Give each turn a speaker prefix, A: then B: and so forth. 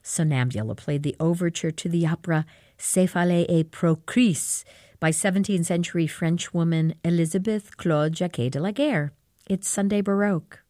A: Sonambula played the overture to the opera Céphalée et Procris by 17th century French woman Elisabeth Claude Jacquet de la Guerre. It's Sunday Baroque.